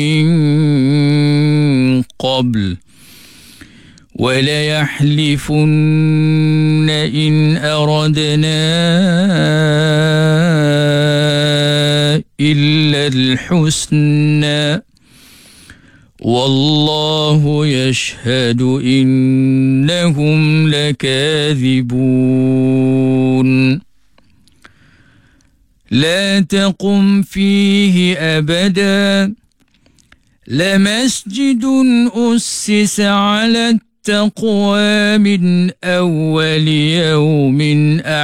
قبل وليحلفن إن أردنا إلا الحسنى والله يشهد إنهم لكاذبون. لا تقم فيه أبدا لمسجد أسس على التقوى من أول يوم